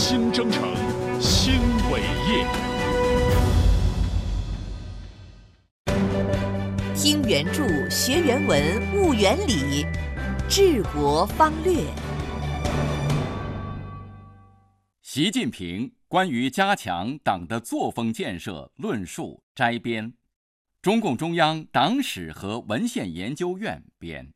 新征程，新伟业。 听原著，学原文，悟原理，治国方略。 习近平关于加强党的作风建设论述摘编，中共中央党史和文献研究院编。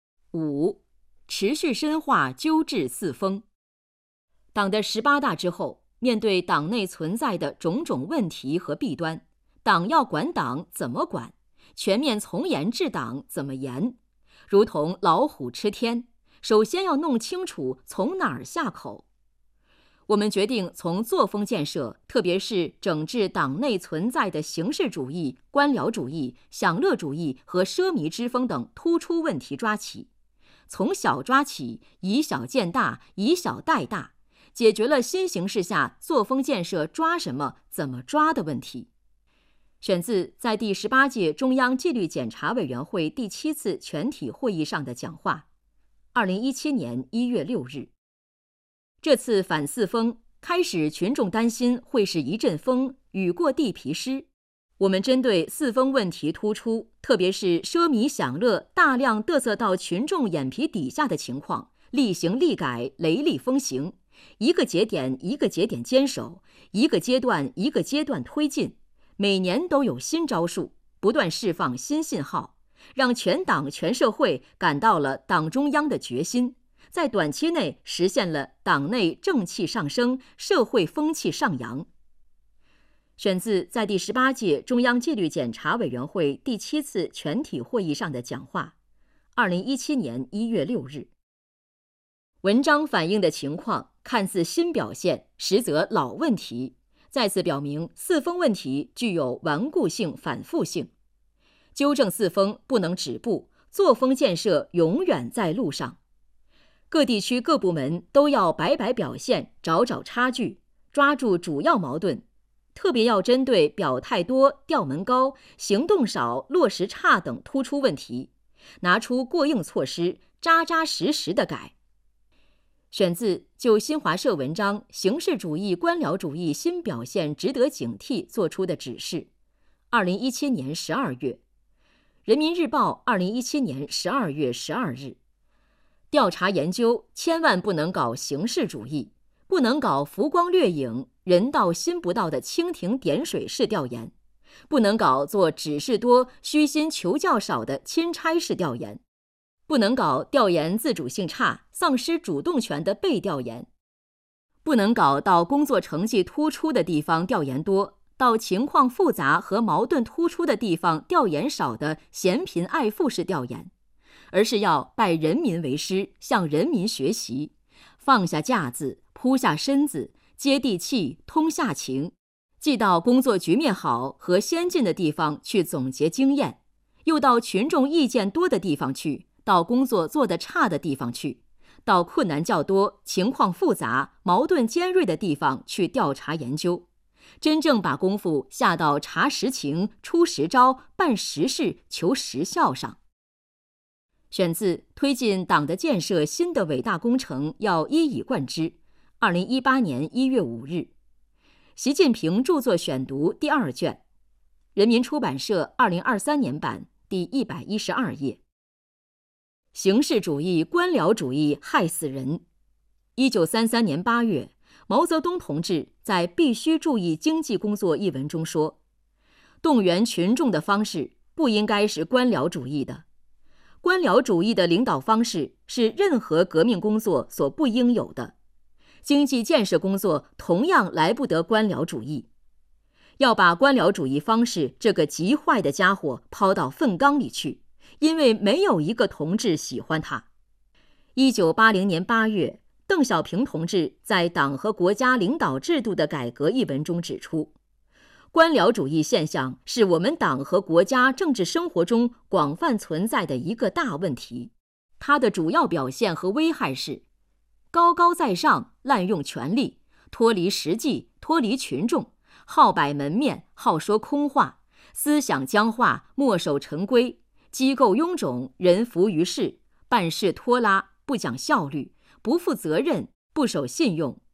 5. 持续深化纠治四风。党的18大之后，面对党内存在的种种问题和弊端，党要管党怎么管？全面从严治党怎么严？如同老虎吃天，首先要弄清楚从哪儿下口。我们决定从作风建设，特别是整治党内存在的形式主义、官僚主义、享乐主义和奢靡之风等突出问题抓起，从小抓起，以小见大，以小带大，解决了新形势下作风建设抓什么、怎么抓的问题。选自在第18届中央纪律检查委员会第7次全体会议上的讲话，2017年1月6日。这次反四风开始，群众担心会是一阵风，雨过地皮湿。我们针对四风问题突出，特别是奢靡享乐大量嘚瑟到群众眼皮底下的情况，厉行厉改，雷厉风行，一个节点一个节点坚守，一个阶段一个阶段推进，每年都有新招数，不断释放新信号，让全党全社会感到了党中央的决心，在短期内实现了党内正气上升，社会风气上扬。选自在第18届中央纪律检查委员会第7次全体会议上的讲话，2017年1月6日。文章反映的情况看似新表现，实则老问题，再次表明四风问题具有顽固性、反复性。纠正四风不能止步，作风建设永远在路上。各地区各部门都要摆摆表现，找找差距，抓住主要矛盾，特别要针对表态多、调门高、行动少、落实差等突出问题，拿出过硬措施，扎扎实实的改。选自就新华社文章《形式主义官僚主义新表现值得警惕》作出的指示，2017年12月，人民日报2017年12月12日。调查研究千万不能搞形式主义，不能搞浮光掠影、人到心不到的蜻蜓点水式调研，不能搞做指示多、虚心求教少的钦差式调研，不能搞调研自主性差、丧失主动权的被调研，不能搞到工作成绩突出的地方调研多，到情况复杂和矛盾突出的地方调研少的嫌贫爱富式调研，而是要拜人民为师，向人民学习，放下架子，扑下身子，接地气，通下情，既到工作局面好和先进的地方去总结经验，又到群众意见多的地方去，到工作做得差的地方去，到困难较多、情况复杂、矛盾尖锐的地方去调查研究，真正把功夫下到查实情、出实招、办实事、求实效上。选自推进党的建设新的伟大工程要一以贯之，2018年1月5日。习近平著作选读第2卷，人民出版社2023年版第112页。形式主义、官僚主义害死人。1933年8月，毛泽东同志在《必须注意经济工作》一文中说，动员群众的方式不应该是官僚主义的。官僚主义的领导方式是任何革命工作所不应有的，经济建设工作同样来不得官僚主义。要把官僚主义方式这个极坏的家伙抛到粪缸里去，因为没有一个同志喜欢他。1980年8月，邓小平同志在《党和国家领导制度的改革》一文中指出，官僚主义现象是我们党和国家政治生活中广泛存在的一个大问题。它的主要表现和危害是：高高在上，滥用权力，脱离实际，脱离群众，好摆门面，好说空话，思想僵化，墨守成规，机构臃肿，人浮于事，办事拖拉，不讲效率，不负责任，不守信用，